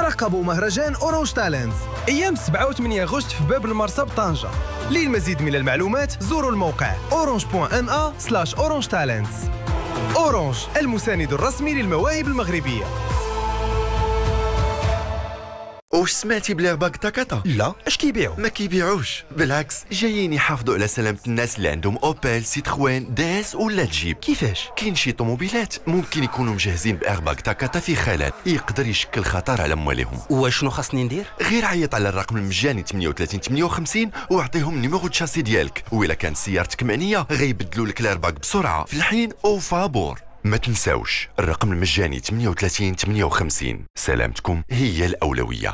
ترقبوا مهرجان أورانج تالنتس أيام 7 و8 أغسطس في باب المرسى بطنجة. للمزيد من المعلومات زوروا الموقع orange.na/orange talents. أورانج، المساند الرسمي للمواهب المغربية. واش سمعتي بلي باك تاكاتا؟ لا، اش كيبيعوا؟ ما كيبيعوش، بالعكس جايين يحافظوا على سلامة الناس اللي عندهم اوبيل، سيتروين، داس ولا جيب. كيفاش؟ كاين شي طوموبيلات ممكن يكونوا مجهزين بايرباك تاكاتا في خلال يقدر يشكل خطر على مواليهم. واشنو خاصني ندير؟ غير عيط على الرقم المجاني 38 58 واعطيهم نيميرو الشاسي ديالك، وإلا كانت سيارتك معنيه غيبدلوا لك الايرباك بسرعه في الحين او فابور. ما تنساوش الرقم المجاني 38 58. سلامتكم هي الأولوية.